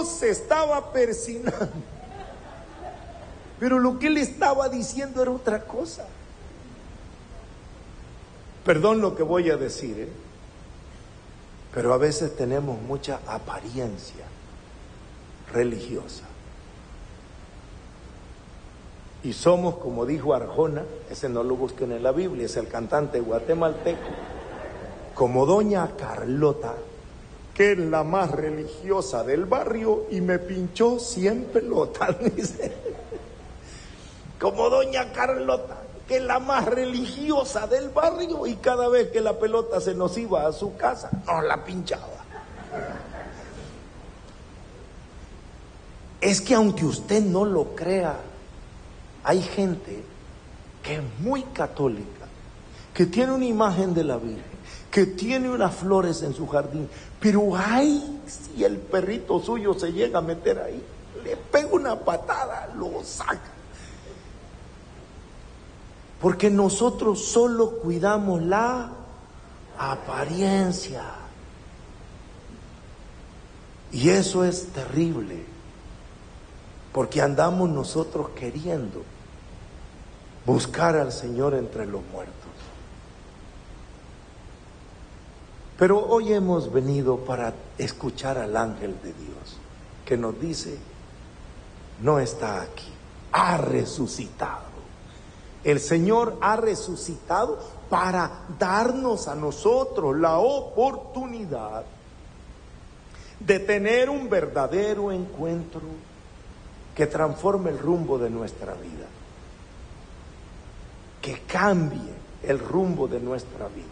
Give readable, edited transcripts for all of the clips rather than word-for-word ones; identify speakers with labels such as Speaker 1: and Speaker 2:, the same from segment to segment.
Speaker 1: Jesús se estaba persinando, pero lo que él estaba diciendo era otra cosa. Perdón lo que voy a decir, pero a veces tenemos mucha apariencia religiosa. Y somos, como dijo Arjona, ese no lo busquen en la Biblia, es el cantante guatemalteco, como doña Carlota, que es la más religiosa del barrio y me pinchó 100 pelotas, dice. Como doña Carlota, que es la más religiosa del barrio y cada vez que la pelota se nos iba a su casa, nos la pinchaba. Es que aunque usted no lo crea, hay gente que es muy católica, que tiene una imagen de la Virgen, que tiene unas flores en su jardín, pero ay, si el perrito suyo se llega a meter ahí, le pega una patada, lo saca. Porque nosotros solo cuidamos la apariencia. Y eso es terrible, porque andamos nosotros queriendo buscar al Señor entre los muertos. Pero hoy hemos venido para escuchar al ángel de Dios, que nos dice, no está aquí, ha resucitado. El Señor ha resucitado para darnos a nosotros la oportunidad de tener un verdadero encuentro que transforme el rumbo de nuestra vida, que cambie el rumbo de nuestra vida.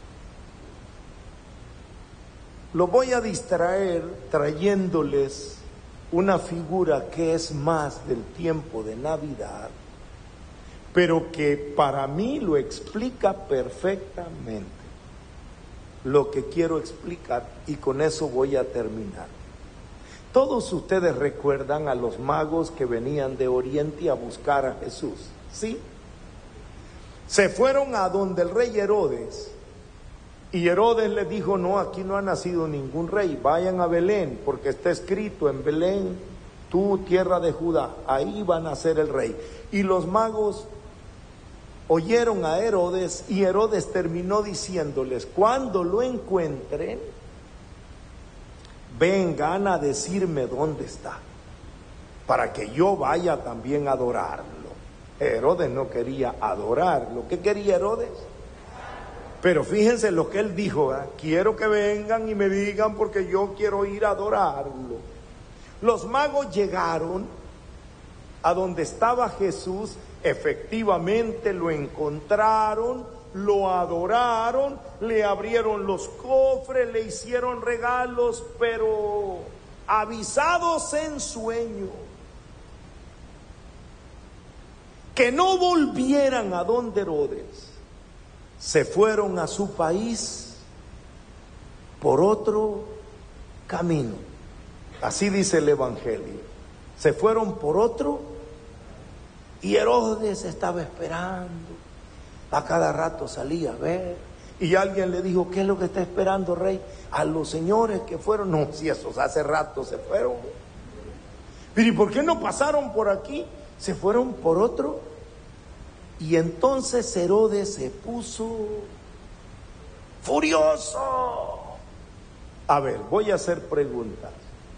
Speaker 1: Lo voy a distraer trayéndoles una figura que es más del tiempo de Navidad, pero que para mí lo explica perfectamente lo que quiero explicar, y con eso voy a terminar. Todos ustedes recuerdan a los magos que venían de Oriente a buscar a Jesús, ¿sí? Se fueron a donde el rey Herodes, y Herodes les dijo, no, aquí no ha nacido ningún rey, vayan a Belén, porque está escrito en Belén, tú tierra de Judá, ahí va a nacer el rey. Y los magos oyeron a Herodes, y Herodes terminó diciéndoles, cuando lo encuentren, vengan a decirme dónde está, para que yo vaya también a adorarlo. Herodes no quería adorarlo. ¿Qué quería Herodes? Pero fíjense lo que él dijo, quiero que vengan y me digan porque yo quiero ir a adorarlo. Los magos llegaron a donde estaba Jesús, efectivamente lo encontraron, lo adoraron, le abrieron los cofres, le hicieron regalos, pero avisados en sueño, que no volvieran a donde Herodes, se fueron a su país por otro camino. Así dice el Evangelio. Se fueron por otro, y Herodes estaba esperando. A cada rato salía a ver, y alguien le dijo, ¿qué es lo que está esperando, rey? A los señores que fueron. No, si esos hace rato se fueron. Pero ¿y por qué no pasaron por aquí? Se fueron por otro. Y entonces Herodes se puso furioso. A ver, voy a hacer preguntas.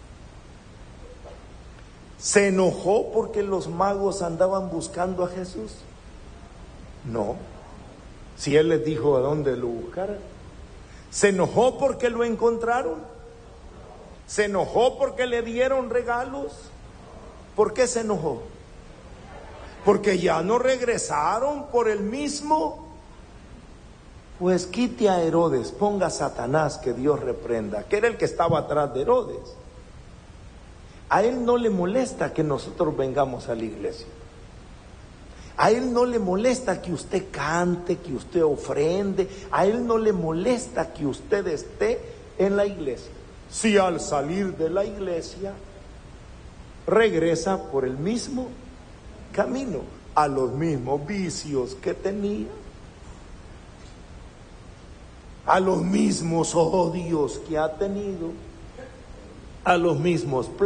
Speaker 1: ¿Se enojó porque los magos andaban buscando a Jesús? No. Si él les dijo a dónde lo buscaran. ¿Se enojó porque lo encontraron? ¿Se enojó porque le dieron regalos? ¿Por qué se enojó? Porque ya no regresaron por el mismo. Pues quite a Herodes, ponga a Satanás, que Dios reprenda, que era el que estaba atrás de Herodes. A él no le molesta que nosotros vengamos a la iglesia. A él no le molesta que usted cante, que usted ofrende. A él no le molesta que usted esté en la iglesia. Si al salir de la iglesia regresa por el mismo camino, a los mismos vicios que tenía, a los mismos odios que ha tenido, a los mismos